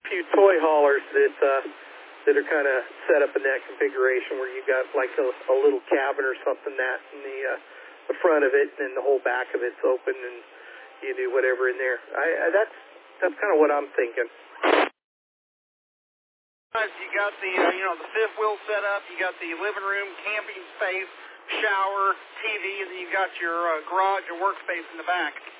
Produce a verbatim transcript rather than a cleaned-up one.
few toy haulers that uh, that are kind of set up in that configuration where you got like a, a little cabin or something that in the uh, the front of it, and then the whole back of it's open, and you do whatever in there. I, I that's that's kind of what I'm thinking. You got the uh, you know the fifth wheel set up. You got the living room, camping space, shower, T V, and then you got your uh, garage and workspace in the back.